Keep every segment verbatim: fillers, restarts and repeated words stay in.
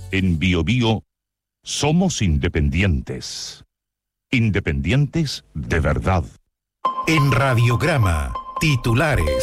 En Bio Bio somos independientes. Independientes de verdad. En Radiograma, titulares.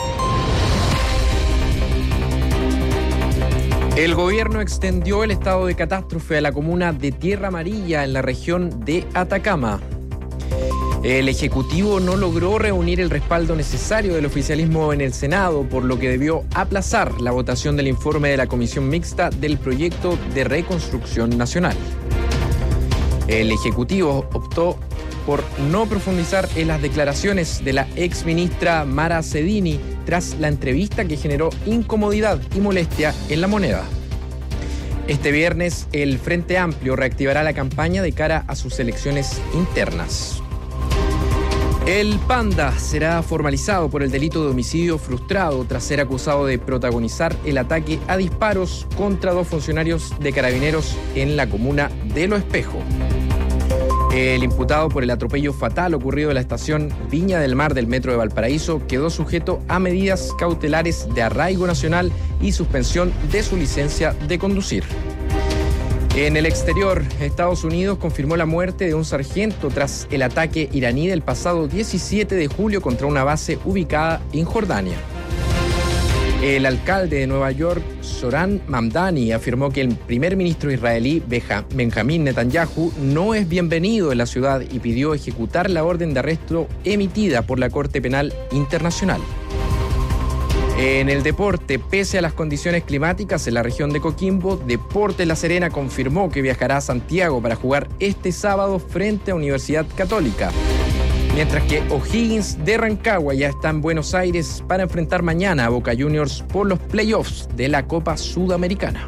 El gobierno extendió el estado de catástrofe a la comuna de Tierra Amarilla en la región de Atacama. El Ejecutivo no logró reunir el respaldo necesario del oficialismo en el Senado, por lo que debió aplazar la votación del informe de la Comisión Mixta del Proyecto de Reconstrucción Nacional. El Ejecutivo optó por no profundizar en las declaraciones de la exministra Mara Cedini tras la entrevista que generó incomodidad y molestia en La Moneda. Este viernes, el Frente Amplio reactivará la campaña de cara a sus elecciones internas. El Panda será formalizado por el delito de homicidio frustrado tras ser acusado de protagonizar el ataque a disparos contra dos funcionarios de Carabineros en la comuna de Lo Espejo. El imputado por el atropello fatal ocurrido en la estación Viña del Mar del Metro de Valparaíso quedó sujeto a medidas cautelares de arraigo nacional y suspensión de su licencia de conducir. En el exterior, Estados Unidos confirmó la muerte de un sargento tras el ataque iraní del pasado diecisiete de julio contra una base ubicada en Jordania. El alcalde de Nueva York, Zoran Mamdani, afirmó que el primer ministro israelí Benjamín Netanyahu no es bienvenido en la ciudad y pidió ejecutar la orden de arresto emitida por la Corte Penal Internacional. En el deporte, pese a las condiciones climáticas en la región de Coquimbo, Deportes La Serena confirmó que viajará a Santiago para jugar este sábado frente a Universidad Católica. Mientras que O'Higgins de Rancagua ya está en Buenos Aires para enfrentar mañana a Boca Juniors por los playoffs de la Copa Sudamericana.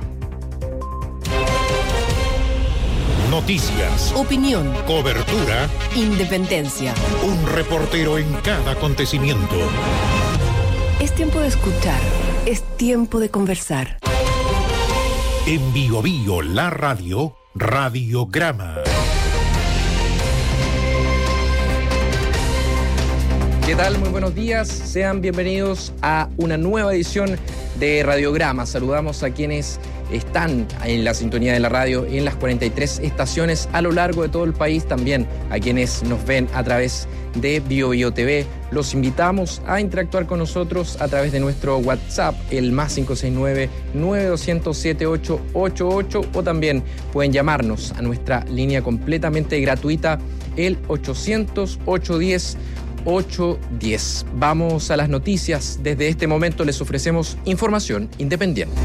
Noticias, opinión, cobertura, independencia. Un reportero en cada acontecimiento. Es tiempo de escuchar, es tiempo de conversar. En Bio Bio, la radio, Radiograma. ¿Qué tal? Muy buenos días. Sean bienvenidos a una nueva edición de Radiograma. Saludamos a quienes están en la sintonía de la radio en las cuarenta y tres estaciones a lo largo de todo el país, también a quienes nos ven a través de Bio Bio T V. Los invitamos a interactuar con nosotros a través de nuestro WhatsApp, el más cinco seis nueve, nueve dos cero cero, siete ocho ocho ocho, o también pueden llamarnos a nuestra línea completamente gratuita, el ochocientos, ochocientos diez, ochocientos diez. Vamos a las noticias. Desde este momento les ofrecemos información independiente.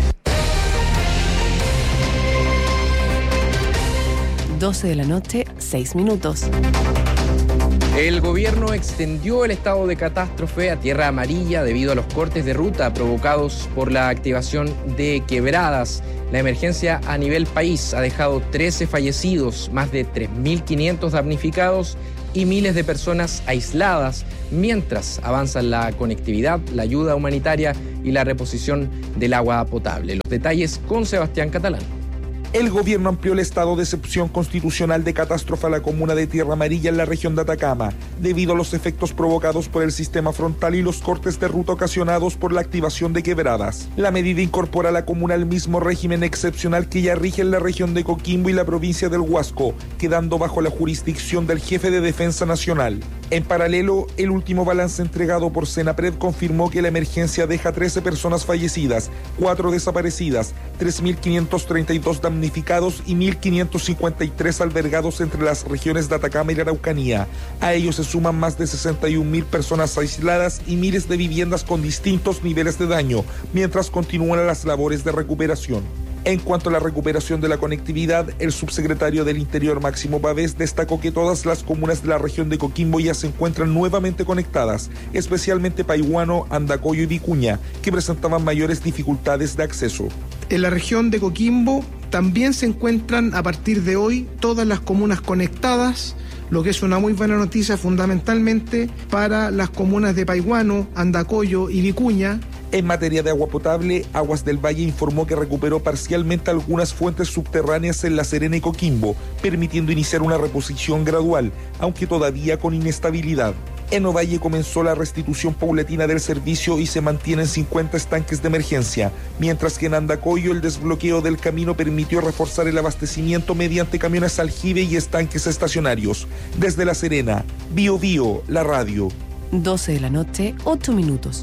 doce de la noche, seis minutos. El gobierno extendió el estado de catástrofe a Tierra Amarilla debido a los cortes de ruta provocados por la activación de quebradas. La emergencia a nivel país ha dejado trece fallecidos, más de tres mil quinientos damnificados y miles de personas aisladas, mientras avanzan la conectividad, la ayuda humanitaria y la reposición del agua potable. Los detalles con Sebastián Catalán. El gobierno amplió el estado de excepción constitucional de catástrofe a la comuna de Tierra Amarilla en la región de Atacama, debido a los efectos provocados por el sistema frontal y los cortes de ruta ocasionados por la activación de quebradas. La medida incorpora a la comuna al mismo régimen excepcional que ya rige en la región de Coquimbo y la provincia del Huasco, quedando bajo la jurisdicción del jefe de Defensa Nacional. En paralelo, el último balance entregado por Senapred confirmó que la emergencia deja trece personas fallecidas, cuatro desaparecidas, tres mil quinientos treinta y dos damnificados y mil quinientos cincuenta y tres albergados entre las regiones de Atacama y la Araucanía. A ellos se suman más de sesenta y un mil personas aisladas y miles de viviendas con distintos niveles de daño, mientras continúan las labores de recuperación. En cuanto a la recuperación de la conectividad, el subsecretario del Interior, Máximo Pavés, destacó que todas las comunas de la región de Coquimbo ya se encuentran nuevamente conectadas, especialmente Paihuano, Andacollo y Vicuña, que presentaban mayores dificultades de acceso. En la región de Coquimbo también se encuentran a partir de hoy todas las comunas conectadas, lo que es una muy buena noticia fundamentalmente para las comunas de Paihuano, Andacollo y Vicuña. En materia de agua potable, Aguas del Valle informó que recuperó parcialmente algunas fuentes subterráneas en La Serena y Coquimbo, permitiendo iniciar una reposición gradual, aunque todavía con inestabilidad. En Ovalle comenzó la restitución paulatina del servicio y se mantienen cincuenta estanques de emergencia, mientras que en Andacoyo el desbloqueo del camino permitió reforzar el abastecimiento mediante camiones aljibe y estanques estacionarios. Desde La Serena, Bio Bio, la radio. doce de la noche, ocho minutos.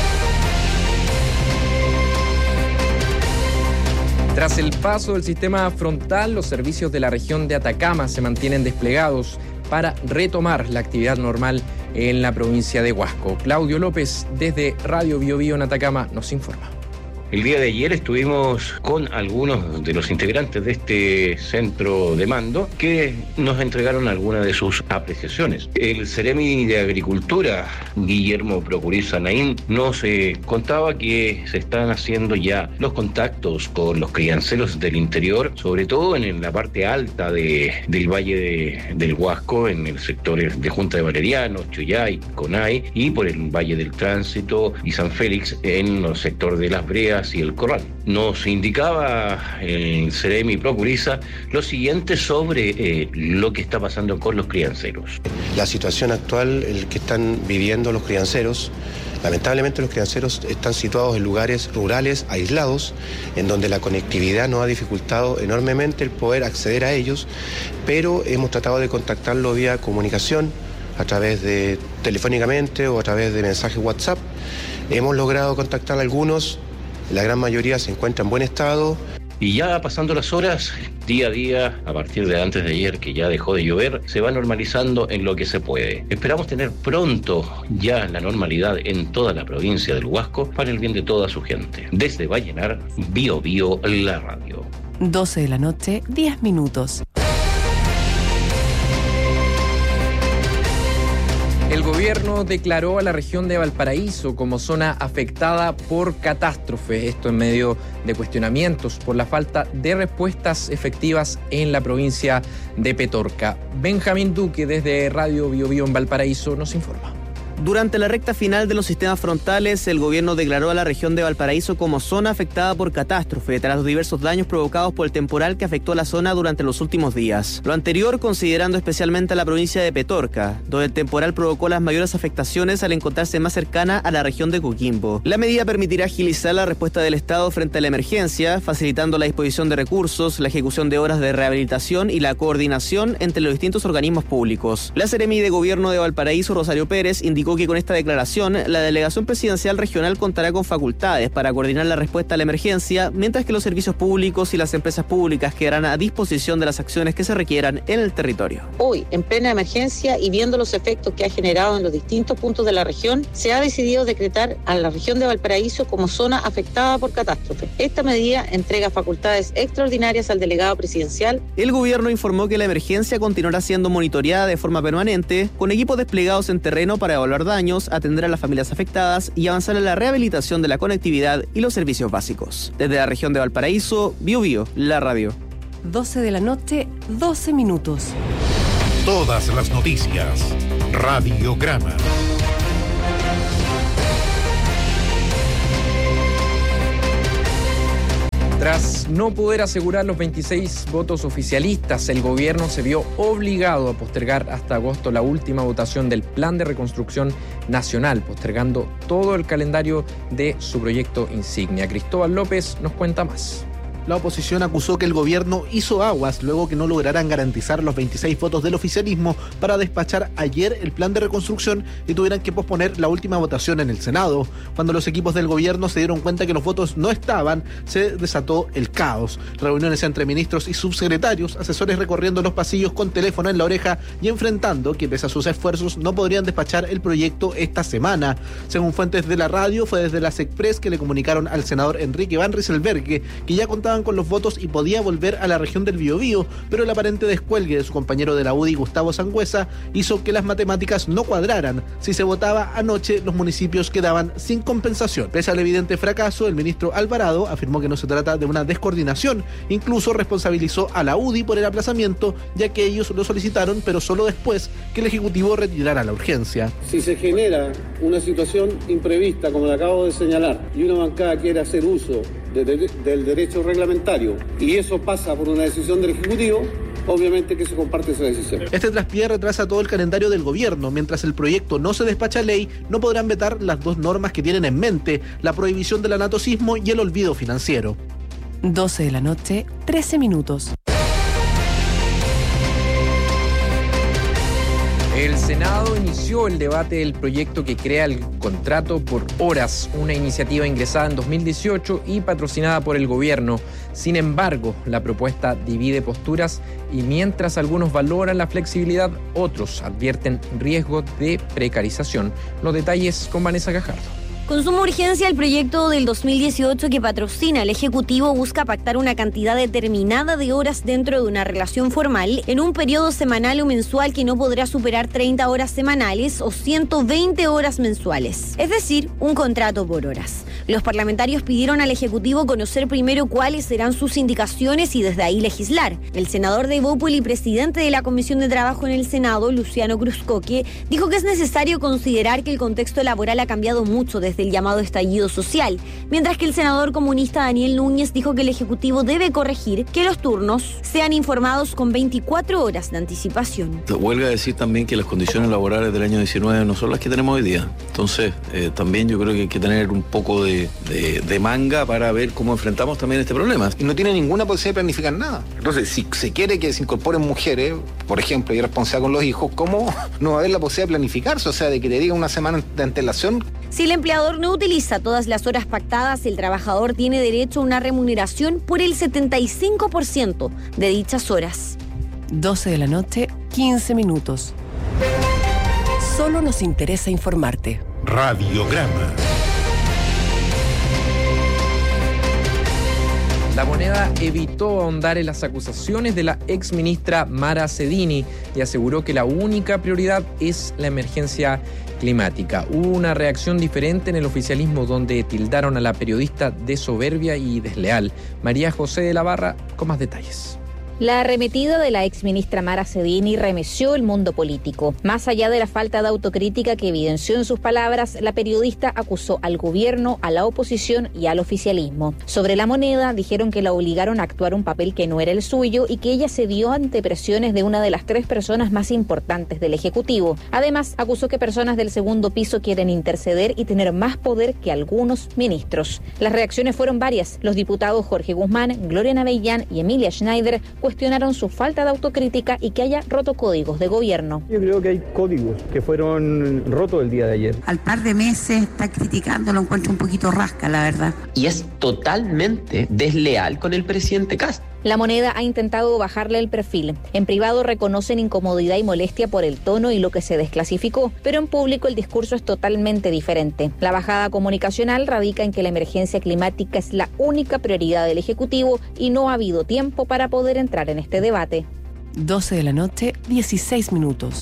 Tras el paso del sistema frontal, los servicios de la región de Atacama se mantienen desplegados para retomar la actividad normal en la provincia de Huasco. Claudio López, desde Radio Bio Bio en Atacama, nos informa. El día de ayer estuvimos con algunos de los integrantes de este centro de mando que nos entregaron algunas de sus apreciaciones. El Ceremi de Agricultura, Guillermo Procuriza Naín, nos eh, contaba que se están haciendo ya los contactos con los crianceros del interior, sobre todo en, en la parte alta de, del Valle de, del Huasco, en el sector de Junta de Valeriano, Chuyay, Conay, y por el Valle del Tránsito y San Félix en el sector de Las Breas y el Corral. Nos indicaba el Ceremi Procuriza lo siguiente sobre eh, lo que está pasando con los crianceros. La situación actual el que están viviendo los crianceros, lamentablemente los crianceros están situados en lugares rurales aislados, en donde la conectividad nos ha dificultado enormemente el poder acceder a ellos, pero hemos tratado de contactarlo vía comunicación, a través de telefónicamente o a través de mensajes WhatsApp. Hemos logrado contactar a algunos. La gran mayoría se encuentra en buen estado. Y ya pasando las horas, día a día, a partir de antes de ayer que ya dejó de llover, se va normalizando en lo que se puede. Esperamos tener pronto ya la normalidad en toda la provincia del Huasco para el bien de toda su gente. Desde Vallenar, Bio Bio, la radio. doce de la noche, diez minutos. El gobierno declaró a la región de Valparaíso como zona afectada por catástrofe, esto en medio de cuestionamientos por la falta de respuestas efectivas en la provincia de Petorca. Benjamín Duque, desde Radio Bio Bio en Valparaíso, nos informa. Durante la recta final de los sistemas frontales, el gobierno declaró a la región de Valparaíso como zona afectada por catástrofe tras los diversos daños provocados por el temporal que afectó a la zona durante los últimos días. Lo anterior considerando especialmente a la provincia de Petorca, donde el temporal provocó las mayores afectaciones al encontrarse más cercana a la región de Coquimbo. La medida permitirá agilizar la respuesta del Estado frente a la emergencia, facilitando la disposición de recursos, la ejecución de obras de rehabilitación y la coordinación entre los distintos organismos públicos. La Seremi de Gobierno de Valparaíso, Rosario Pérez, indicó que con esta declaración, la delegación presidencial regional contará con facultades para coordinar la respuesta a la emergencia, mientras que los servicios públicos y las empresas públicas quedarán a disposición de las acciones que se requieran en el territorio. Hoy, en plena emergencia y viendo los efectos que ha generado en los distintos puntos de la región, se ha decidido decretar a la región de Valparaíso como zona afectada por catástrofe. Esta medida entrega facultades extraordinarias al delegado presidencial. El gobierno informó que la emergencia continuará siendo monitoreada de forma permanente, con equipos desplegados en terreno para evaluar daños, atender a las familias afectadas y avanzar en la rehabilitación de la conectividad y los servicios básicos. Desde la región de Valparaíso, Bio Bio, la radio. doce de la noche, doce minutos. Todas las noticias. Radiograma. Tras no poder asegurar los veintiséis votos oficialistas, el gobierno se vio obligado a postergar hasta agosto la última votación del Plan de Reconstrucción Nacional, postergando todo el calendario de su proyecto insignia. Cristóbal López nos cuenta más. La oposición acusó que el gobierno hizo aguas luego que no lograran garantizar los veintiséis votos del oficialismo para despachar ayer el plan de reconstrucción y tuvieran que posponer la última votación en el Senado. Cuando los equipos del gobierno se dieron cuenta que los votos no estaban, se desató el caos. Reuniones entre ministros y subsecretarios, asesores recorriendo los pasillos con teléfono en la oreja y enfrentando que pese a sus esfuerzos no podrían despachar el proyecto esta semana. Según fuentes de la radio, fue desde la SECPRES que le comunicaron al senador Enrique Van Rieselberghe que ya contaban con los votos y podía volver a la región del Biobío, pero el aparente descuelgue de su compañero de la U D I, Gustavo Sangüesa, hizo que las matemáticas no cuadraran. Si se votaba anoche, los municipios quedaban sin compensación. Pese al evidente fracaso, el ministro Alvarado afirmó que no se trata de una descoordinación. Incluso responsabilizó a la U D I por el aplazamiento, ya que ellos lo solicitaron, pero solo después que el Ejecutivo retirara la urgencia. Si se genera una situación imprevista, como la acabo de señalar, y una bancada quiere hacer uso de, de, del derecho reglamentario, y eso pasa por una decisión del Ejecutivo, obviamente que se comparte esa decisión. Este traspié retrasa todo el calendario del gobierno. Mientras el proyecto no se despacha a ley, no podrán vetar las dos normas que tienen en mente, la prohibición del anatocismo y el olvido financiero. doce de la noche, trece minutos. El Senado inició el debate del proyecto que crea el contrato por horas, una iniciativa ingresada en dos mil dieciocho y patrocinada por el gobierno. Sin embargo, la propuesta divide posturas y mientras algunos valoran la flexibilidad, otros advierten riesgo de precarización. Los detalles con Vanessa Gajardo. Con suma urgencia, el proyecto del dos mil dieciocho que patrocina el Ejecutivo busca pactar una cantidad determinada de horas dentro de una relación formal en un periodo semanal o mensual que no podrá superar treinta horas semanales o ciento veinte horas mensuales, es decir, un contrato por horas. Los parlamentarios pidieron al Ejecutivo conocer primero cuáles serán sus indicaciones y desde ahí legislar. El senador de Evópoli y presidente de la Comisión de Trabajo en el Senado, Luciano Cruzcoque, dijo que es necesario considerar que el contexto laboral ha cambiado mucho desde el llamado estallido social, mientras que el senador comunista Daniel Núñez dijo que el Ejecutivo debe corregir que los turnos sean informados con veinticuatro horas de anticipación. Huelga decir también que las condiciones laborales del año diecinueve no son las que tenemos hoy día. Entonces, eh, también yo creo que hay que tener un poco de, de, de manga para ver cómo enfrentamos también este problema. Y no tiene ninguna posibilidad de planificar nada. Entonces, si se quiere que se incorporen mujeres, por ejemplo, y responsabilidad con los hijos, ¿cómo no va a haber la posibilidad de planificarse? O sea, de que te diga una semana de antelación. Si el empleador no utiliza todas las horas pactadas, el trabajador tiene derecho a una remuneración por el setenta y cinco por ciento de dichas horas. doce de la noche, quince minutos. Solo nos interesa informarte. Radiograma. La Moneda evitó ahondar en las acusaciones de la exministra Mara Cedini y aseguró que la única prioridad es la emergencia climática. Hubo una reacción diferente en el oficialismo donde tildaron a la periodista de soberbia y desleal. María José de la Barra con más detalles. La arremetida de la exministra Mara Cedini remeció el mundo político. Más allá de la falta de autocrítica que evidenció en sus palabras, la periodista acusó al gobierno, a la oposición y al oficialismo. Sobre La Moneda, dijeron que la obligaron a actuar un papel que no era el suyo y que ella cedió ante presiones de una de las tres personas más importantes del Ejecutivo. Además, acusó que personas del segundo piso quieren interceder y tener más poder que algunos ministros. Las reacciones fueron varias. Los diputados Jorge Guzmán, Gloria Navellán y Emilia Schneider cuestionaron su falta de autocrítica y que haya roto códigos de gobierno. Yo creo que hay códigos que fueron rotos el día de ayer. Al par de meses está criticando, lo encuentro un poquito rasca, la verdad. Y es totalmente desleal con el presidente Kast. La Moneda ha intentado bajarle el perfil. En privado reconocen incomodidad y molestia por el tono y lo que se desclasificó, pero en público el discurso es totalmente diferente. La bajada comunicacional radica en que la emergencia climática es la única prioridad del Ejecutivo y no ha habido tiempo para poder entrar en este debate. doce de la noche, dieciséis minutos.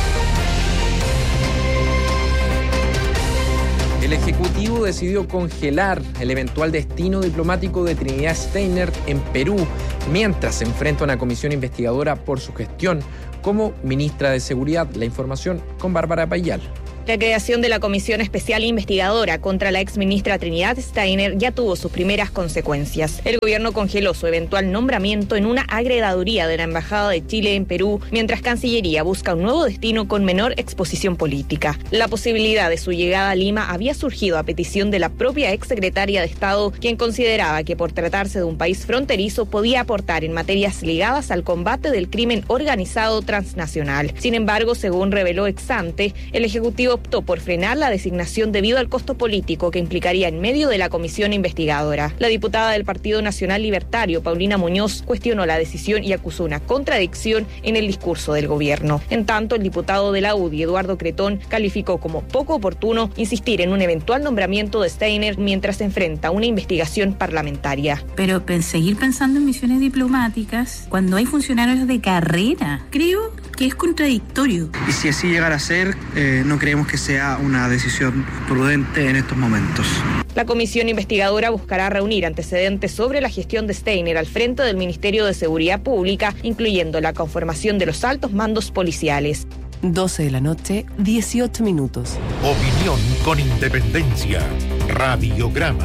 El Ejecutivo decidió congelar el eventual destino diplomático de Trinidad Steiner en Perú, mientras se enfrenta a una comisión investigadora por su gestión como ministra de Seguridad. La información con Bárbara Payal. La creación de la Comisión Especial Investigadora contra la exministra Trinidad Steiner ya tuvo sus primeras consecuencias. El gobierno congeló su eventual nombramiento en una agregaduría de la Embajada de Chile en Perú, mientras Cancillería busca un nuevo destino con menor exposición política. La posibilidad de su llegada a Lima había surgido a petición de la propia exsecretaria de Estado, quien consideraba que por tratarse de un país fronterizo podía aportar en materias ligadas al combate del crimen organizado transnacional. Sin embargo, según reveló ex ante, el Ejecutivo optó por frenar la designación debido al costo político que implicaría en medio de la comisión investigadora. La diputada del Partido Nacional Libertario, Paulina Muñoz, cuestionó la decisión y acusó una contradicción en el discurso del gobierno. En tanto, el diputado de la U D I, Eduardo Cretón, calificó como poco oportuno insistir en un eventual nombramiento de Steiner mientras se enfrenta a una investigación parlamentaria. Pero seguir pensando en misiones diplomáticas cuando hay funcionarios de carrera, creo que es contradictorio. Y si así llegara a ser, eh, no creemos que sea una decisión prudente en estos momentos. La comisión investigadora buscará reunir antecedentes sobre la gestión de Steiner al frente del Ministerio de Seguridad Pública, incluyendo la conformación de los altos mandos policiales. doce de la noche, dieciocho minutos. Opinión con independencia. Radiograma.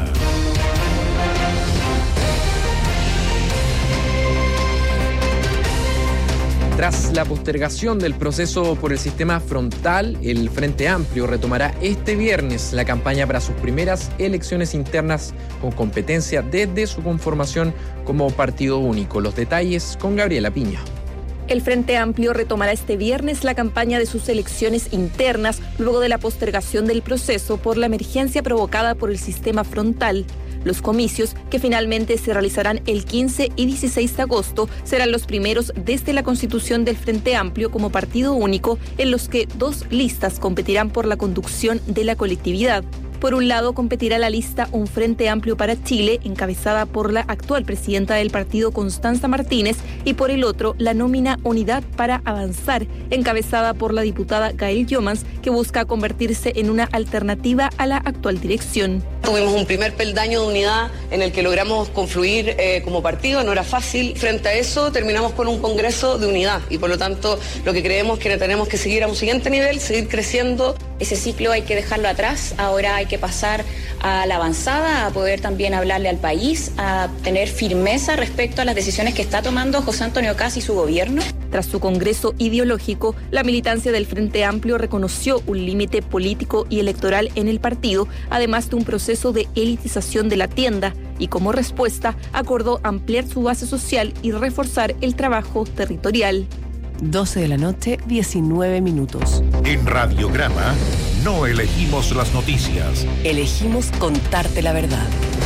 Tras la postergación del proceso por el sistema frontal, el Frente Amplio retomará este viernes la campaña para sus primeras elecciones internas con competencia desde su conformación como partido único. Los detalles con Gabriela Piña. El Frente Amplio retomará este viernes la campaña de sus elecciones internas luego de la postergación del proceso por la emergencia provocada por el sistema frontal. Los comicios, que finalmente se realizarán el quince y dieciséis de agosto, serán los primeros desde la constitución del Frente Amplio como partido único, en los que dos listas competirán por la conducción de la colectividad. Por un lado, competirá la lista Un Frente Amplio para Chile, encabezada por la actual presidenta del partido, Constanza Martínez, y por el otro, la nómina Unidad para Avanzar, encabezada por la diputada Gael Yomans, que busca convertirse en una alternativa a la actual dirección. Tuvimos un primer peldaño de unidad en el que logramos confluir eh, como partido, no era fácil. Frente a eso, terminamos con un congreso de unidad y por lo tanto lo que creemos que tenemos que seguir a un siguiente nivel, seguir creciendo. Ese ciclo hay que dejarlo atrás, ahora hay que pasar a la avanzada, a poder también hablarle al país, a tener firmeza respecto a las decisiones que está tomando José Antonio Kast y su gobierno. Tras su congreso ideológico, la militancia del Frente Amplio reconoció un límite político y electoral en el partido, además de un proceso de elitización de la tienda, y como respuesta acordó ampliar su base social y reforzar el trabajo territorial. doce de la noche, diecinueve minutos. En Radiograma no elegimos las noticias. Elegimos contarte la verdad.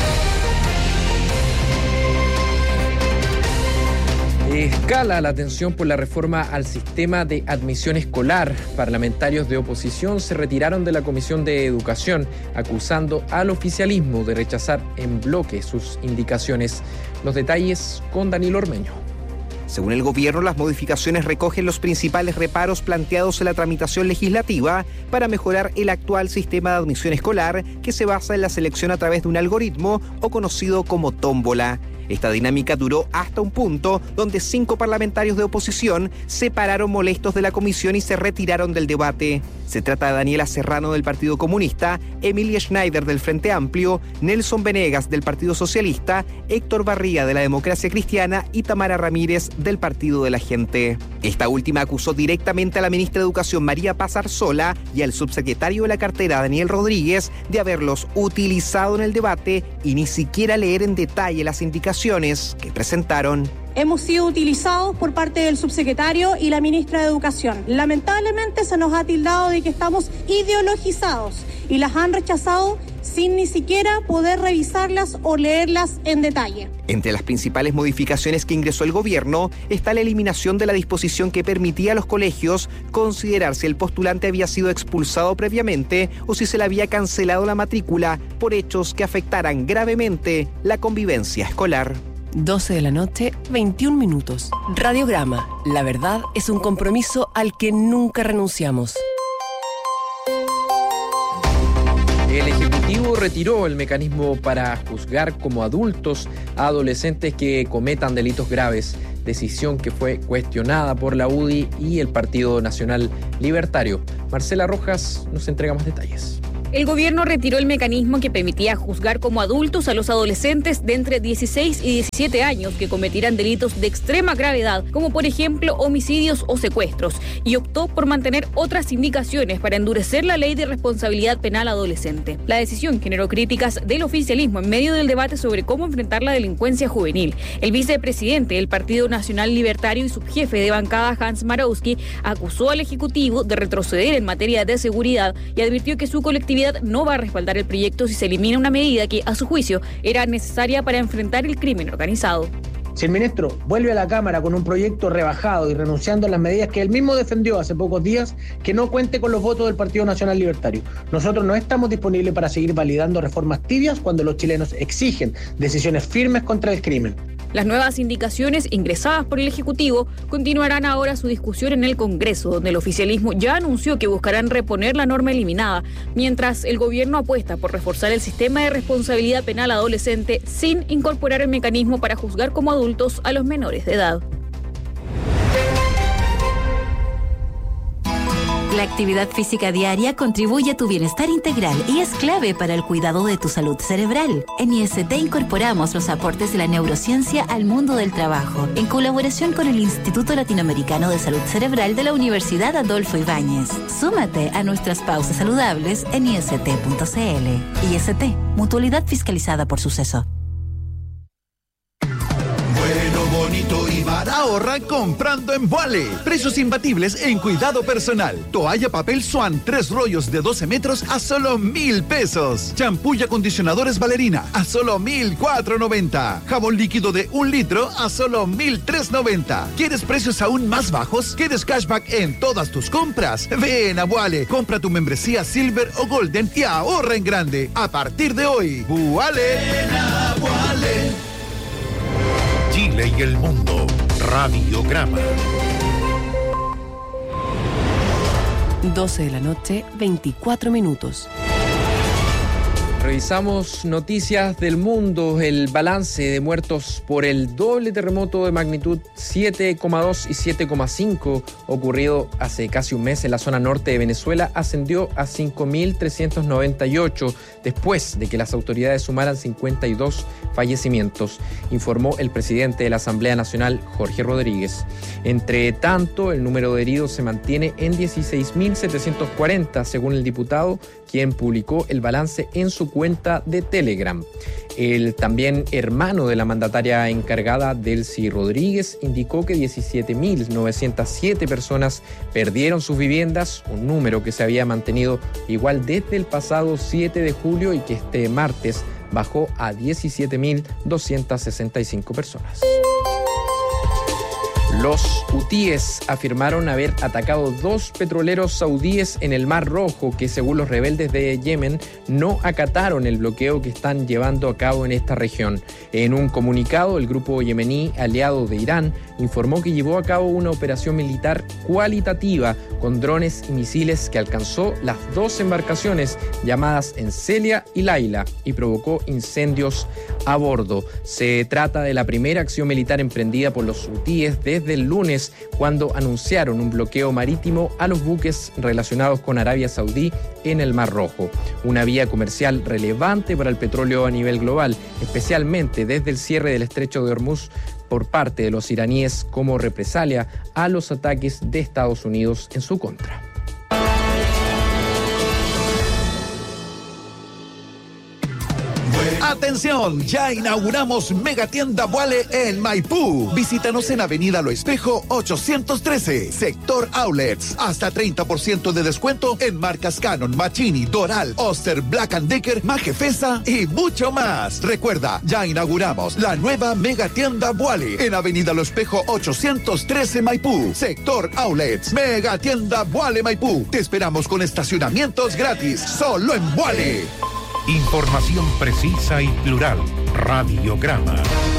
Escala la tensión por la reforma al sistema de admisión escolar. Parlamentarios de oposición se retiraron de la Comisión de Educación, acusando al oficialismo de rechazar en bloque sus indicaciones. Los detalles con Danilo Ormeño. Según el gobierno, las modificaciones recogen los principales reparos planteados en la tramitación legislativa para mejorar el actual sistema de admisión escolar, que se basa en la selección a través de un algoritmo o conocido como tómbola. Esta dinámica duró hasta un punto donde cinco parlamentarios de oposición se pararon molestos de la comisión y se retiraron del debate. Se trata de Daniela Serrano del Partido Comunista, Emilia Schneider del Frente Amplio, Nelson Venegas del Partido Socialista, Héctor Barría de la Democracia Cristiana y Tamara Ramírez del Partido de la Gente. Esta última acusó directamente a la ministra de Educación María Paz Arzola y al subsecretario de la cartera Daniel Rodríguez de haberlos utilizado en el debate y ni siquiera leer en detalle las indicaciones que presentaron. Hemos sido utilizados por parte del subsecretario y la ministra de Educación. Lamentablemente se nos ha tildado de que estamos ideologizados y las han rechazado sin ni siquiera poder revisarlas o leerlas en detalle. Entre las principales modificaciones que ingresó el gobierno está la eliminación de la disposición que permitía a los colegios considerar si el postulante había sido expulsado previamente o si se le había cancelado la matrícula por hechos que afectaran gravemente la convivencia escolar. doce de la noche, veintiún minutos. Radiograma. La verdad es un compromiso al que nunca renunciamos. El Ejecutivo retiró el mecanismo para juzgar como adultos a adolescentes que cometan delitos graves, decisión que fue cuestionada por la U D I y el Partido Nacional Libertario. Marcela Rojas nos entrega más detalles. El gobierno retiró el mecanismo que permitía juzgar como adultos a los adolescentes de entre dieciséis y diecisiete años que cometieran delitos de extrema gravedad, como por ejemplo homicidios o secuestros, y optó por mantener otras indicaciones para endurecer la ley de responsabilidad penal adolescente. La decisión generó críticas del oficialismo en medio del debate sobre cómo enfrentar la delincuencia juvenil. El vicepresidente del Partido Nacional Libertario y subjefe de bancada, Hans Marowski, acusó al Ejecutivo de retroceder en materia de seguridad y advirtió que su colectividad no va a respaldar el proyecto si se elimina una medida que, a su juicio, era necesaria para enfrentar el crimen organizado. Si el ministro vuelve a la Cámara con un proyecto rebajado y renunciando a las medidas que él mismo defendió hace pocos días, que no cuente con los votos del Partido Nacional Libertario. Nosotros no estamos disponibles para seguir validando reformas tibias cuando los chilenos exigen decisiones firmes contra el crimen. Las nuevas indicaciones ingresadas por el Ejecutivo continuarán ahora su discusión en el Congreso, donde el oficialismo ya anunció que buscarán reponer la norma eliminada, mientras el gobierno apuesta por reforzar el sistema de responsabilidad penal adolescente sin incorporar el mecanismo para juzgar como adultos a los menores de edad. La actividad física diaria contribuye a tu bienestar integral y es clave para el cuidado de tu salud cerebral. En I S T incorporamos los aportes de la neurociencia al mundo del trabajo, en colaboración con el Instituto Latinoamericano de Salud Cerebral de la Universidad Adolfo Ibáñez. Súmate a nuestras pausas saludables en i s t punto c l. I S T, mutualidad fiscalizada por Suceso. Bonito y barato. Ahorra comprando en Vuale. Precios imbatibles en cuidado personal. Toalla papel Swan, tres rollos de doce metros a solo mil pesos. Champú y acondicionadores Valerina a solo mil cuatro noventa. Jabón líquido de un litro a solo mil tres noventa. ¿Quieres precios aún más bajos? ¿Quieres cashback en todas tus compras? Ven a Vuale. Compra tu membresía Silver o Golden y ahorra en grande. A partir de hoy, Vuale. Ven a Vuale. Chile y el mundo. Radiograma. doce de la noche, veinticuatro minutos. Revisamos noticias del mundo, el balance de muertos por el doble terremoto de magnitud siete coma dos y siete coma cinco ocurrido hace casi un mes en la zona norte de Venezuela ascendió a cinco mil trescientos noventa y ocho después de que las autoridades sumaran cincuenta y dos fallecimientos, informó el presidente de la Asamblea Nacional, Jorge Rodríguez. Entre tanto, el número de heridos se mantiene en dieciséis mil setecientos cuarenta, según el diputado, quien publicó el balance en su cuenta de Telegram. El también hermano de la mandataria encargada, Delcy Rodríguez, indicó que diecisiete mil novecientas siete personas perdieron sus viviendas, un número que se había mantenido igual desde el pasado siete de julio y que este martes bajó a diecisiete mil doscientas sesenta y cinco personas. Los hutíes afirmaron haber atacado dos petroleros saudíes en el Mar Rojo que, según los rebeldes de Yemen, no acataron el bloqueo que están llevando a cabo en esta región. En un comunicado, el grupo yemení aliado de Irán informó que llevó a cabo una operación militar cualitativa con drones y misiles que alcanzó las dos embarcaciones llamadas Encelia y Laila y provocó incendios a bordo. Se trata de la primera acción militar emprendida por los hutíes desde el lunes, cuando anunciaron un bloqueo marítimo a los buques relacionados con Arabia Saudí en el Mar Rojo, una vía comercial relevante para el petróleo a nivel global, especialmente desde el cierre del estrecho de Hormuz por parte de los iraníes como represalia a los ataques de Estados Unidos en su contra. ¡Atención! Ya inauguramos Megatienda Vuale en Maipú. Visítanos en Avenida Lo Espejo ochocientos trece, Sector Outlets. Hasta treinta por ciento de descuento en marcas Canon, Machini, Doral, Oster, Black and Decker, Majefesa y mucho más. Recuerda, ya inauguramos la nueva Megatienda Vuale en Avenida Lo Espejo ochocientos trece, Maipú, Sector Outlets. Megatienda Vuale Maipú. Te esperamos con estacionamientos gratis, solo en Vuale. Información precisa y plural. Radiograma.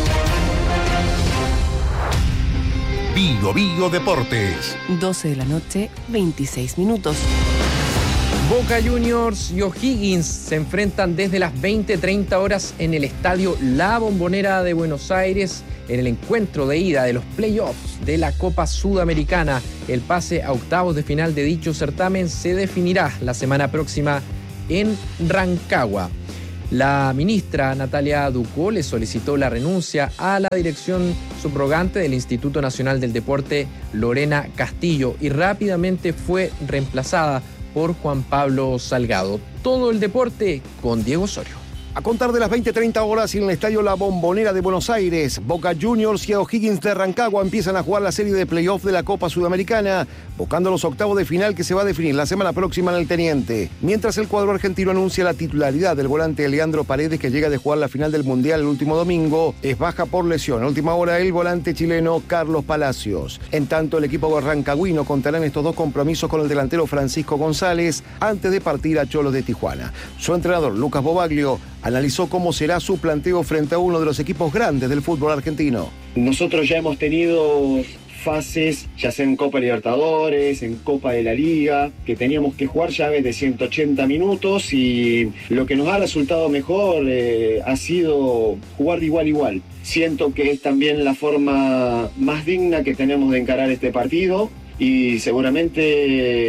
Bio Bio Deportes. doce de la noche, veintiséis minutos. Boca Juniors y O'Higgins se enfrentan desde las veinte treinta horas en el estadio La Bombonera de Buenos Aires en el encuentro de ida de los playoffs de la Copa Sudamericana. El pase a octavos de final de dicho certamen se definirá la semana próxima en Rancagua. La ministra Natalia Ducó le solicitó la renuncia a la dirección subrogante del Instituto Nacional del Deporte, Lorena Castillo, y rápidamente fue reemplazada por Juan Pablo Salgado. Todo el deporte con Diego Osorio. A contar de las veinte treinta horas en el estadio La Bombonera de Buenos Aires, Boca Juniors y O'Higgins de Rancagua empiezan a jugar la serie de playoff de la Copa Sudamericana, buscando los octavos de final que se va a definir la semana próxima en el Teniente. Mientras el cuadro argentino anuncia la titularidad del volante Leandro Paredes, que llega de jugar la final del Mundial el último domingo, es baja por lesión. A última hora el volante chileno Carlos Palacios. En tanto, el equipo rancagüino contará en estos dos compromisos con el delantero Francisco González antes de partir a Cholos de Tijuana. Su entrenador, Lucas Bobaglio, analizó cómo será su planteo frente a uno de los equipos grandes del fútbol argentino. Nosotros ya hemos tenido fases, ya sea en Copa Libertadores, en Copa de la Liga, que teníamos que jugar llaves de ciento ochenta minutos y lo que nos ha resultado mejor eh, ha sido jugar de igual a igual. Siento que es también la forma más digna que tenemos de encarar este partido y seguramente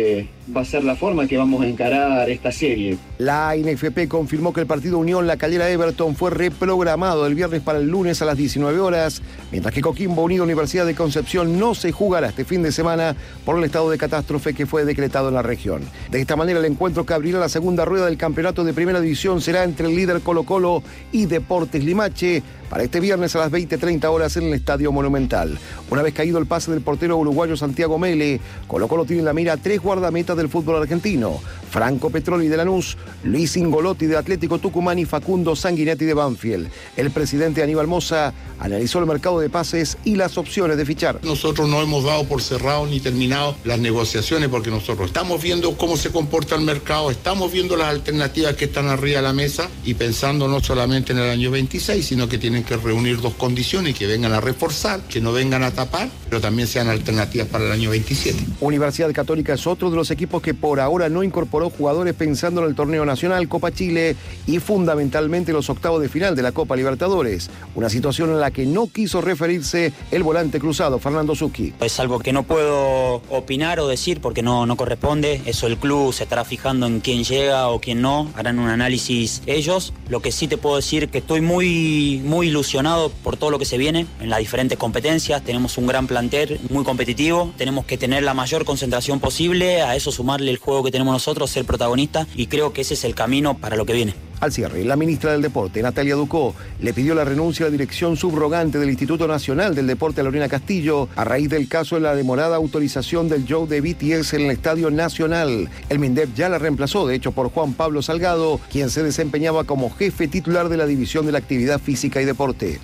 va a ser la forma que vamos a encarar esta serie. La N F P confirmó que el partido Unión La Calera Everton fue reprogramado el viernes para el lunes a las diecinueve horas, mientras que Coquimbo Unido Universidad de Concepción no se jugará este fin de semana por el estado de catástrofe que fue decretado en la región. De esta manera, el encuentro que abrirá la segunda rueda del campeonato de Primera División será entre el líder Colo-Colo y Deportes Limache para este viernes a las veinte treinta horas en el Estadio Monumental. Una vez caído el pase del portero uruguayo Santiago Mele, Colo-Colo tiene en la mira a tres guardametas del fútbol argentino: Franco Petroli de Lanús, Luis Ingolotti de Atlético Tucumán y Facundo Sanguinetti de Banfield. El presidente Aníbal Mosa analizó el mercado de pases y las opciones de fichar. Nosotros no hemos dado por cerrado ni terminado las negociaciones porque nosotros estamos viendo cómo se comporta el mercado, estamos viendo las alternativas que están arriba de la mesa y pensando no solamente en el año veintiséis, sino que tienen que reunir dos condiciones, que vengan a reforzar, que no vengan a tapar, pero también sean alternativas para el año veintisiete. Universidad Católica es otro de los equipos que por ahora no incorporó jugadores pensando en el torneo nacional, Copa Chile y fundamentalmente los octavos de final de la Copa Libertadores. Una situación en la que no quiso referirse el volante cruzado Fernando Zucchi. Es algo que no puedo opinar o decir porque no, no corresponde. Eso el club se estará fijando en quién llega o quién no. Harán un análisis ellos. Lo que sí te puedo decir que estoy muy, muy ilusionado por todo lo que se viene en las diferentes competencias. Tenemos un gran plantel muy competitivo. Tenemos que tener la mayor concentración posible. A eso sumarle el juego que tenemos nosotros, ser protagonistas. Y creo que ese es el camino para lo que viene. Al cierre, la ministra del Deporte, Natalia Ducó, le pidió la renuncia a la dirección subrogante del Instituto Nacional del Deporte a Lorena Castillo a raíz del caso de la demorada autorización del show de B T S en el Estadio Nacional. El MINDEP ya la reemplazó, de hecho, por Juan Pablo Salgado, quien se desempeñaba como jefe titular de la División de la Actividad Física y Deporte.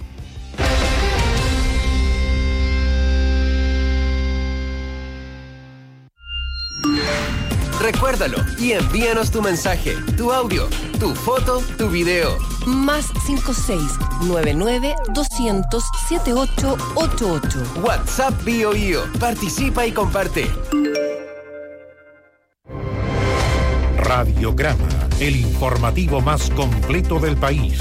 Recuérdalo y envíanos tu mensaje, tu audio, tu foto, tu video. Más cinco seis nueve nueve dos cero cero siete ocho ocho ocho. WhatsApp Bio Bio. Participa y comparte. Radiograma, el informativo más completo del país.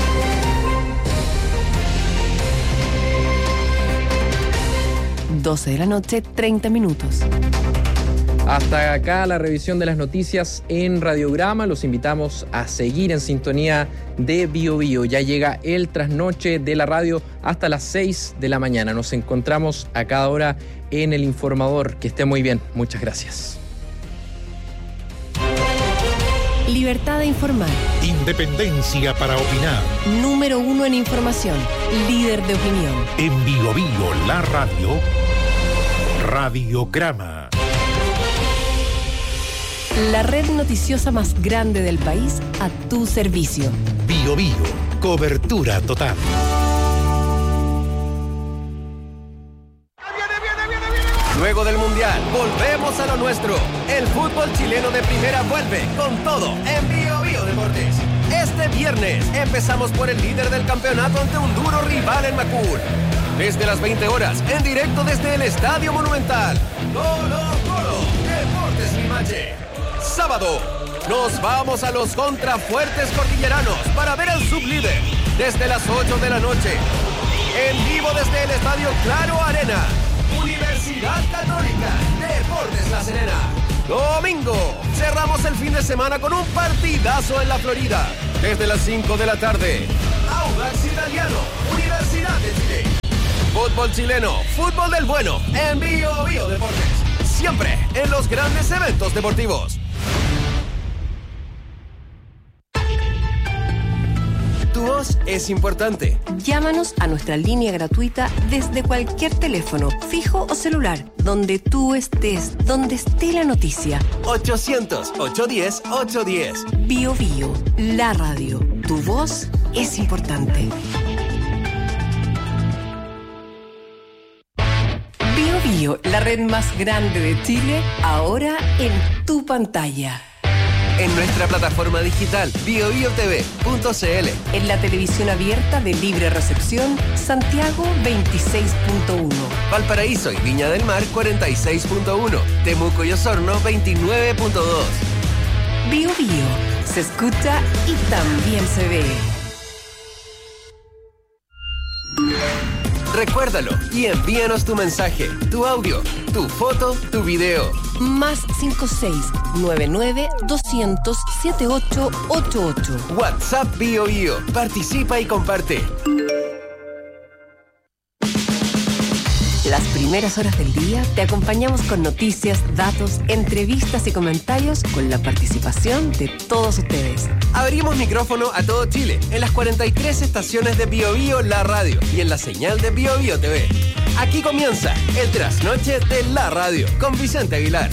doce de la noche, treinta minutos. Hasta acá la revisión de las noticias en Radiograma. Los invitamos a seguir en sintonía de Bio Bio. Ya llega el trasnoche de la radio hasta las seis de la mañana. Nos encontramos a cada hora en El Informador. Que esté muy bien. Muchas gracias. Libertad de informar. Independencia para opinar. Número uno en información. Líder de opinión. En Bio Bio, la radio. Radiograma. La red noticiosa más grande del país a tu servicio. Bio Bio, cobertura total. Luego del Mundial, volvemos a lo nuestro. El fútbol chileno de primera vuelve con todo en Bio Bio Deportes. Este viernes empezamos por el líder del campeonato ante un duro rival en Macul. Desde las veinte horas, en directo desde el Estadio Monumental. Colo Colo, Deportes Limache. Sábado, nos vamos a los contrafuertes cordilleranos para ver al sublíder desde las ocho de la noche. En vivo desde el Estadio Claro Arena. Universidad Católica, Deportes La Serena. Domingo, cerramos el fin de semana con un partidazo en la Florida. Desde las cinco de la tarde. Audax Italiano, Universidad de Chile. Fútbol chileno, fútbol del bueno, en Bio Bio Deportes. Siempre en los grandes eventos deportivos. Tu voz es importante. Llámanos a nuestra línea gratuita desde cualquier teléfono, fijo o celular, donde tú estés, donde esté la noticia. ochocientos, ochocientos diez, ochocientos diez. Bio Bio, la radio. Tu voz es importante. Bio Bio, la red más grande de Chile, ahora en tu pantalla. En nuestra plataforma digital bio bio t v punto c l. En la televisión abierta de libre recepción, Santiago veintiséis punto uno. Valparaíso y Viña del Mar cuarenta y seis punto uno. Temuco y Osorno veintinueve punto dos. Bio Bio, se escucha y también se ve. Recuérdalo y envíanos tu mensaje, tu audio, tu foto, tu video. Más cinco seis nueve nueve doscientos setenta y ocho ochenta y ocho. WhatsApp Bio Bio. Participa y comparte. Las primeras horas del día te acompañamos con noticias, datos, entrevistas y comentarios con la participación de todos ustedes. Abrimos micrófono a todo Chile en las cuarenta y tres estaciones de Bio Bio La Radio y en la señal de Bio Bio T V. Aquí comienza el Trasnoche de La Radio con Vicente Aguilar.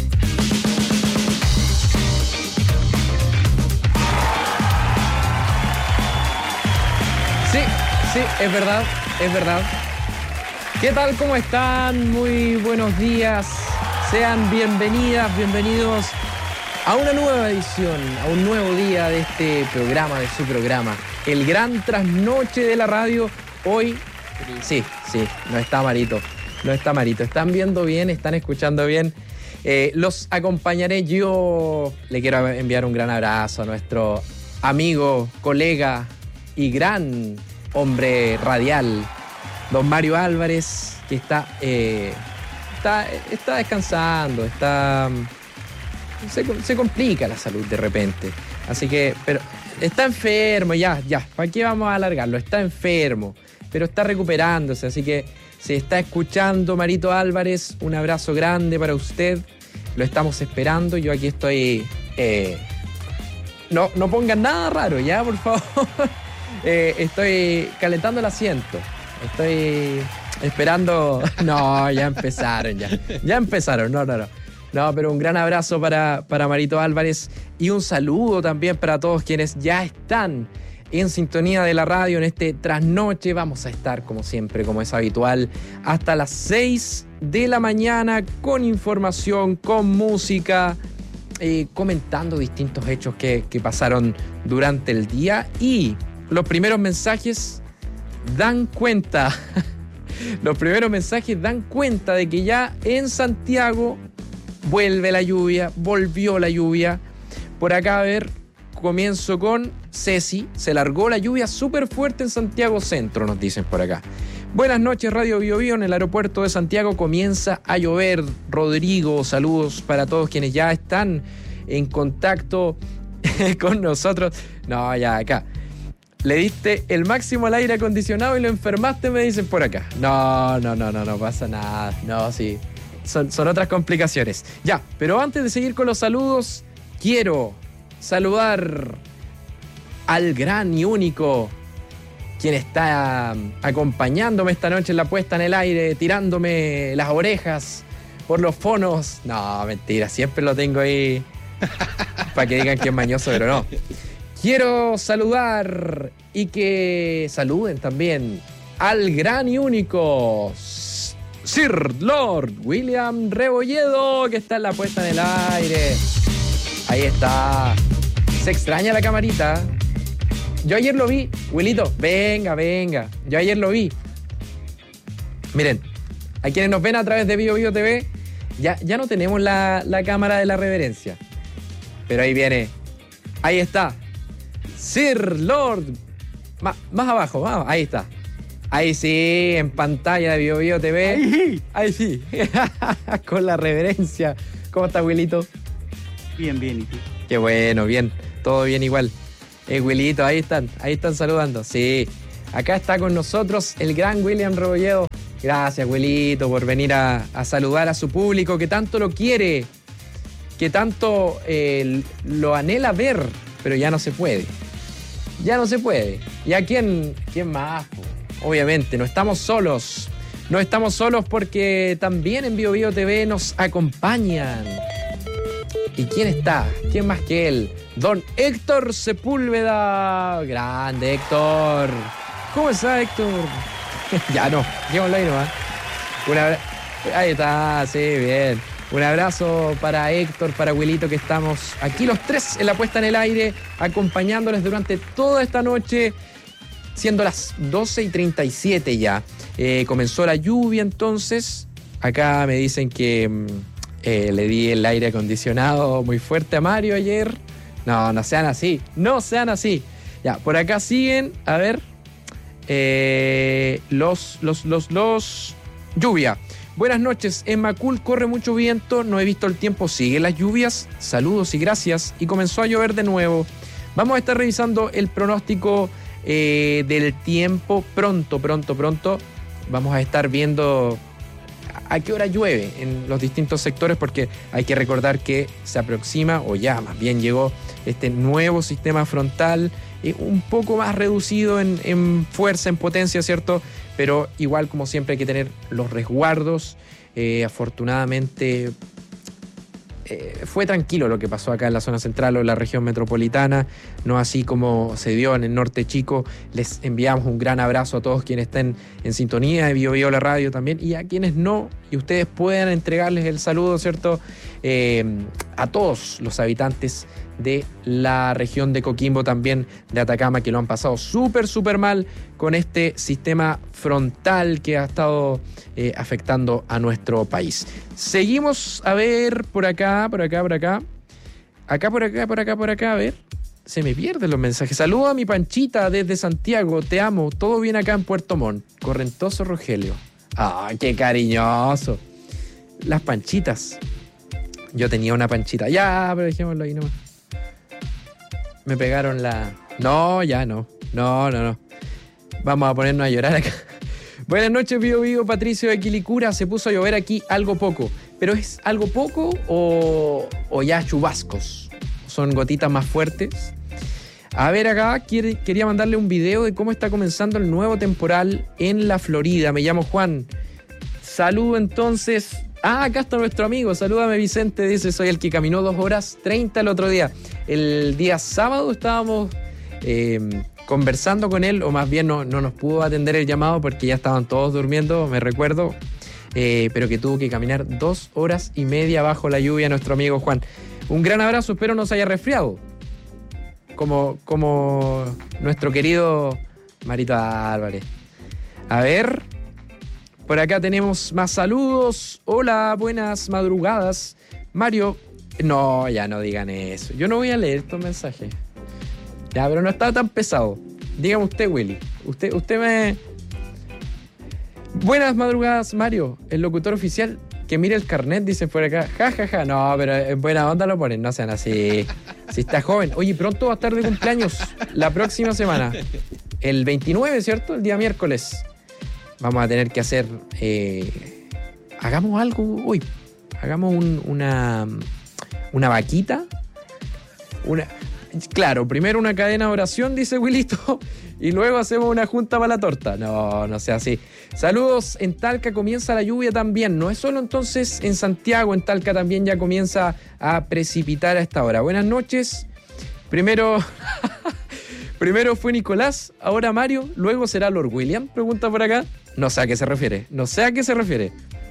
Sí, sí, es verdad, es verdad. ¿Qué tal? ¿Cómo están? Muy buenos días. Sean bienvenidas, bienvenidos a una nueva edición, a un nuevo día de este programa, de su programa. El gran trasnoche de la radio. Hoy, sí, sí, no está Marito, no está Marito. Están viendo bien, están escuchando bien. Eh, los acompañaré yo. Le quiero enviar un gran abrazo a nuestro amigo, colega y gran hombre radial, don Mario Álvarez, que está, eh, está, está descansando, está se, se complica la salud de repente. Así que, pero está enfermo, ya, ya, ¿para qué vamos a alargarlo? Está enfermo, pero está recuperándose, así que si está escuchando Marito Álvarez, un abrazo grande para usted, lo estamos esperando, yo aquí estoy, eh, no, no pongan nada raro, ya, por favor, eh, estoy calentando el asiento. Estoy esperando... No, ya empezaron, ya. Ya empezaron, no, no, no. No, pero un gran abrazo para, para Marito Álvarez y un saludo también para todos quienes ya están en sintonía de la radio en este trasnoche. Vamos a estar, como siempre, como es habitual, hasta las seis de la mañana con información, con música, eh, comentando distintos hechos que, que pasaron durante el día. Y los primeros mensajes dan cuenta, los primeros mensajes dan cuenta de que ya en Santiago vuelve la lluvia, volvió la lluvia. Por acá, a ver, comienzo con Ceci. Se largó la lluvia súper fuerte en Santiago Centro, nos dicen por acá. Buenas noches, Radio Bio Bio. En el aeropuerto de Santiago comienza a llover. Rodrigo, saludos para todos quienes ya están en contacto con nosotros. No, ya acá. Le diste el máximo al aire acondicionado y lo enfermaste, me dicen por acá. No, no, no, no, no pasa nada. No, sí. Son, son otras complicaciones. Ya, pero antes de seguir con los saludos, quiero saludar al gran y único quien está acompañándome esta noche en la puesta en el aire, tirándome las orejas por los fonos. No, mentira, siempre lo tengo ahí para que digan que es mañoso, pero no. Quiero saludar y que saluden también al gran y único Sir Lord William Rebolledo, que está en la puesta en el aire. Ahí está. Se extraña la camarita. Yo ayer lo vi. Wilito, venga, venga. Yo ayer lo vi. Miren, a quienes nos ven a través de Bio Bio T V, ya, ya no tenemos la, la cámara de la reverencia. Pero ahí viene. Ahí está. Sir Lord. Más, más abajo, vamos. Ahí está. Ahí sí, en pantalla de Bio Bio T V. Ahí, ahí sí. Con la reverencia. ¿Cómo está, Wilito? Bien, bien. ¿Y tú? Qué bueno, bien. Todo bien igual. Eh, Wilito, ahí están. Ahí están saludando. Sí. Acá está con nosotros el gran William Rebolledo. Gracias, Wilito, por venir a, a saludar a su público que tanto lo quiere, que tanto eh, lo anhela ver, pero ya no se puede. Ya no se puede. ¿Y a quién, quién más? Obviamente, no estamos solos. No estamos solos porque también en Bio Bio T V nos acompañan. ¿Y quién está? ¿Quién más que él? Don Héctor Sepúlveda. Grande, Héctor. ¿Cómo está, Héctor? Ya no, dejémoslo ahí nomás. Una... Ahí está, sí, bien. Un abrazo para Héctor, para Wilito, que estamos aquí los tres en la puesta en el aire, acompañándoles durante toda esta noche, siendo las doce y treinta y siete ya. Eh, comenzó la lluvia entonces. Acá me dicen que eh, le di el aire acondicionado muy fuerte a Mario ayer. No, no sean así, no sean así. Ya, por acá siguen, a ver, eh, los, los, los, los... Lluvia. Buenas noches, en Macul corre mucho viento, no he visto el tiempo, siguen las lluvias, saludos y gracias, y comenzó a llover de nuevo. Vamos a estar revisando el pronóstico eh, del tiempo pronto, pronto, pronto. Vamos a estar viendo a qué hora llueve en los distintos sectores, porque hay que recordar que se aproxima, o ya más bien llegó, este nuevo sistema frontal, eh, un poco más reducido en, en fuerza, en potencia, ¿cierto? Pero igual, como siempre, hay que tener los resguardos. Eh, afortunadamente eh, fue tranquilo lo que pasó acá en la zona central o en la región metropolitana, no así como se dio en el norte chico. Les enviamos un gran abrazo a todos quienes estén en sintonía de Bio Bio la radio también, y a quienes no, y ustedes puedan entregarles el saludo, ¿cierto? Eh, a todos los habitantes de la región de Coquimbo, también de Atacama, que lo han pasado súper, súper mal con este sistema frontal que ha estado eh, afectando a nuestro país. Seguimos a ver por acá, por acá, por acá. Acá, por acá, por acá, por acá, a ver. Se me pierden los mensajes. Saludo a mi Panchita desde Santiago, te amo. Todo bien acá en Puerto Montt. Correntoso Rogelio. ¡Ah, qué cariñoso! Las Panchitas. Yo tenía una Panchita. Ya, pero dejémoslo ahí nomás. Me pegaron la... No, ya no. No, no, no. Vamos a ponernos a llorar acá. Buenas noches, Bio Bio. Patricio de Quilicura. Se puso a llover aquí algo poco. ¿Pero es algo poco o, o ya chubascos? ¿Son gotitas más fuertes? A ver, acá quiere, quería mandarle un video de cómo está comenzando el nuevo temporal en la Florida. Me llamo Juan. Saludo entonces... Ah, acá está nuestro amigo. Salúdame, Vicente. Dice, soy el que caminó dos horas treinta el otro día. El día sábado estábamos eh, conversando con él, o más bien no, no nos pudo atender el llamado porque ya estaban todos durmiendo, me recuerdo, eh, pero que tuvo que caminar dos horas y media bajo la lluvia nuestro amigo Juan. Un gran abrazo, espero no se haya resfriado. Como, como nuestro querido Marito Álvarez. A ver... Por acá tenemos más saludos. Hola, buenas madrugadas. Mario, no, ya no digan eso. Yo no voy a leer estos mensajes. Ya, pero no está tan pesado. Dígame usted, Willy. Usted, usted me... Buenas madrugadas, Mario. El locutor oficial que mire el carnet, dice por acá. Ja, ja, ja. No, pero en buena onda lo ponen. No sean así. Si está joven. Oye, pronto va a estar de cumpleaños. La próxima semana. El veintinueve, ¿cierto? El día miércoles. Vamos a tener que hacer... Eh, hagamos algo hoy. Hagamos un, una, una vaquita. Una, claro, primero una cadena de oración, dice Wilito, y luego hacemos una junta para la torta. No, no sea así. Saludos, en Talca comienza la lluvia también. No es solo entonces en Santiago, en Talca también ya comienza a precipitar a esta hora. Buenas noches. Primero... Primero fue Nicolás, ahora Mario, luego será Lord William, pregunta por acá. No sé a qué se refiere, no sé a qué se refiere.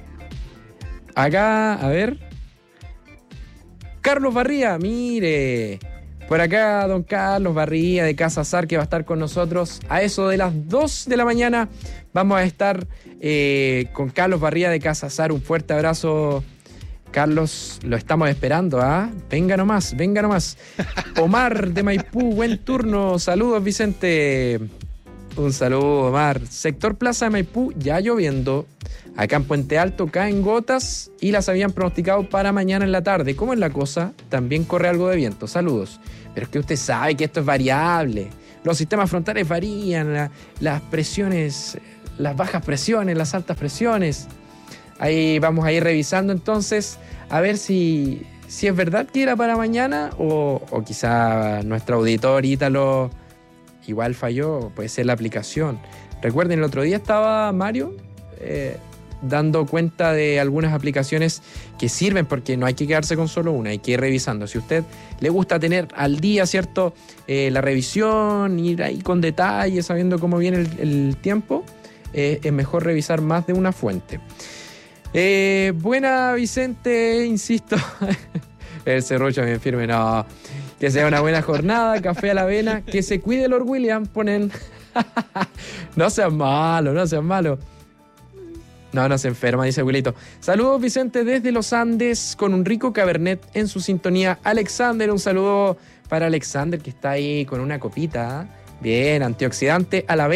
Acá, a ver. Carlos Barría, mire. Por acá, don Carlos Barría de Casa Sar, que va a estar con nosotros a eso de las dos de la mañana. Vamos a estar eh, con Carlos Barría de Casa Sar. Un fuerte abrazo, Carlos, lo estamos esperando, ¿ah? ¿eh? Venga nomás, venga nomás. Omar de Maipú, buen turno. Saludos, Vicente. Un saludo, Omar. Sector Plaza de Maipú, ya lloviendo. Acá en Puente Alto caen gotas y las habían pronosticado para mañana en la tarde. ¿Cómo es la cosa? También corre algo de viento. Saludos. Pero es que usted sabe que esto es variable. Los sistemas frontales varían, la, las presiones, las bajas presiones, las altas presiones. Ahí vamos a ir revisando entonces a ver si, si es verdad que era para mañana o, o quizá nuestro auditor Ítalo igual falló, puede ser la aplicación. Recuerden, el otro día estaba Mario eh, dando cuenta de algunas aplicaciones que sirven, porque no hay que quedarse con solo una, hay que ir revisando. Si a usted le gusta tener al día, ¿cierto? Eh, la revisión, ir ahí con detalle, sabiendo cómo viene el, el tiempo, eh, es mejor revisar más de una fuente. Eh, buena, Vicente, insisto. El serrucho bien firme, no. Que sea una buena jornada, café a la avena, que se cuide Lord William, ponen. No sean malos, no sean malos. No, no se enferma, dice Wilito. Saludos, Vicente, desde los Andes, con un rico cabernet en su sintonía. Alexander, un saludo para Alexander, que está ahí con una copita. Bien, antioxidante a la avena.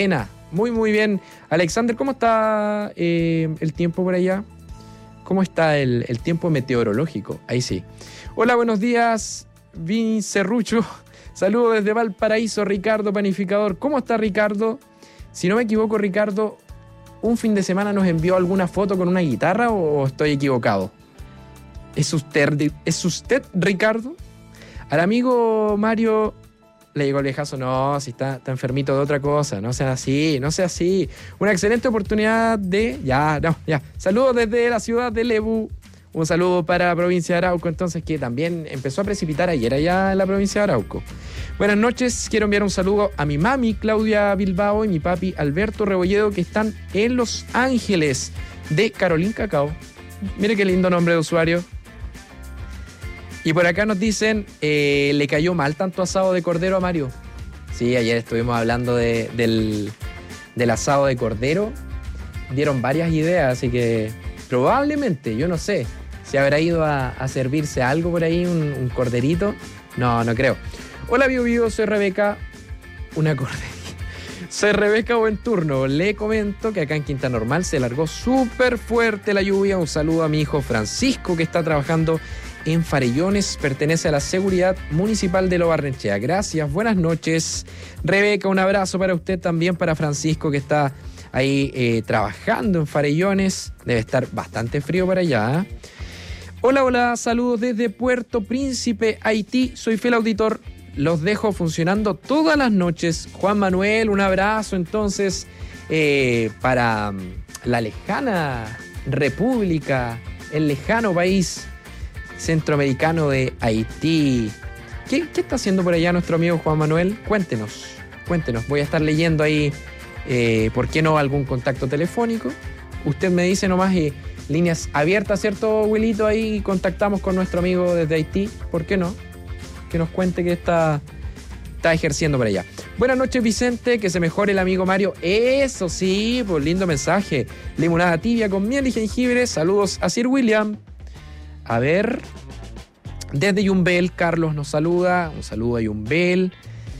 Muy, muy bien. Alexander, ¿cómo está eh, el tiempo por allá? ¿Cómo está el, el tiempo meteorológico? Ahí sí. Hola, buenos días, Vini Serrucho. Saludos desde Valparaíso, Ricardo Panificador. ¿Cómo está Ricardo? Si no me equivoco, Ricardo, ¿un fin de semana nos envió alguna foto con una guitarra o estoy equivocado? ¿Es usted, ¿es usted Ricardo? Al amigo Mario le llegó el viejazo, no, si está, está enfermito de otra cosa, no sea así, no sea así. Una excelente oportunidad de... Ya, no, ya. Saludos desde la ciudad de Lebu. Un saludo para la provincia de Arauco, entonces, que también empezó a precipitar ayer allá en la provincia de Arauco. Buenas noches, quiero enviar un saludo a mi mami, Claudia Bilbao, y mi papi, Alberto Rebolledo, que están en Los Ángeles, de Carolín Cacao. Mire qué lindo nombre de usuario. Y por acá nos dicen, eh, ¿le cayó mal tanto asado de cordero a Mario? Sí, ayer estuvimos hablando de, del, del asado de cordero. Dieron varias ideas, así que probablemente, yo no sé, si habrá ido a, a servirse algo por ahí, un, un corderito. No, no creo. Hola, Bio Bio, soy Rebeca. Una corderita. Soy Rebeca Buenturno. Le comento que acá en Quinta Normal se largó súper fuerte la lluvia. Un saludo a mi hijo Francisco, que está trabajando en Farellones, pertenece a la Seguridad Municipal de Lo Barnechea. Gracias, buenas noches. Rebeca, un abrazo para usted, también para Francisco, que está ahí eh, trabajando en Farellones. Debe estar bastante frío para allá, ¿eh? Hola, hola, saludos desde Puerto Príncipe, Haití. Soy fiel auditor, los dejo funcionando todas las noches. Juan Manuel, un abrazo entonces eh, para la lejana república, el lejano país centroamericano de Haití. ¿Qué, ¿Qué está haciendo por allá nuestro amigo Juan Manuel? Cuéntenos, cuéntenos. Voy a estar leyendo ahí, eh, ¿por qué no algún contacto telefónico? Usted me dice nomás, eh, líneas abiertas, ¿cierto, Wilito? Ahí contactamos con nuestro amigo desde Haití. ¿Por qué no? Que nos cuente qué está, está ejerciendo por allá. Buenas noches, Vicente. Que se mejore el amigo Mario. Eso sí, pues lindo mensaje. Limonada tibia con miel y jengibre. Saludos a Sir William. A ver, desde Yumbel, Carlos nos saluda. Un saludo a Yumbel.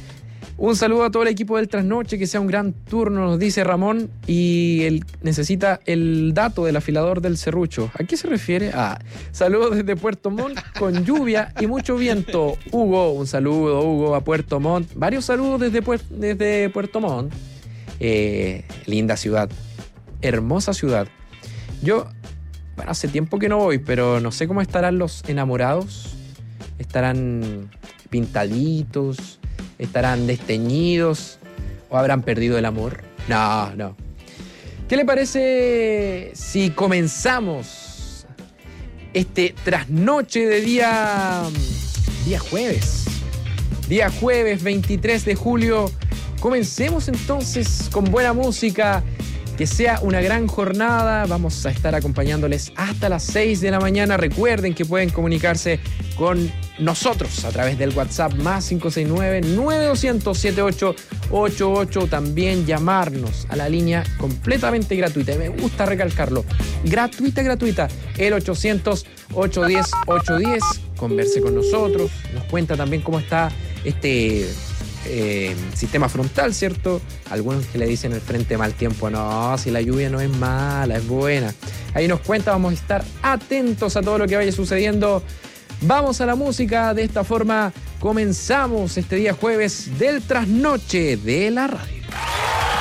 Un saludo a todo el equipo del Trasnoche, que sea un gran turno, nos dice Ramón. Y él necesita el dato del afilador del serrucho. ¿A qué se refiere? Ah, saludos desde Puerto Montt, con lluvia y mucho viento. Hugo, un saludo, Hugo, a Puerto Montt. Varios saludos desde, Puer- desde Puerto Montt. Eh, linda ciudad, hermosa ciudad. Yo... Bueno, hace tiempo que no voy, pero no sé cómo estarán los enamorados. ¿Estarán pintaditos? ¿Estarán desteñidos? ¿O habrán perdido el amor? No, no. ¿Qué le parece si comenzamos este trasnoche de día... día jueves? Día jueves, veintitrés de julio. Comencemos entonces con buena música. Que sea una gran jornada. Vamos a estar acompañándoles hasta las seis de la mañana. Recuerden que pueden comunicarse con nosotros a través del WhatsApp más cinco seis nueve, nueve dos cero cero, siete ocho ocho ocho. También llamarnos a la línea completamente gratuita. Y me gusta recalcarlo. Gratuita, gratuita. El ochocientos, ochocientos diez, ochocientos diez. Converse con nosotros. Nos cuenta también cómo está este... Eh, sistema frontal, ¿cierto? Algunos que le dicen el frente mal tiempo. No, si la lluvia no es mala, es buena. Ahí nos cuenta, vamos a estar atentos a todo lo que vaya sucediendo. Vamos a la música. De esta forma comenzamos este día jueves del trasnoche de la radio.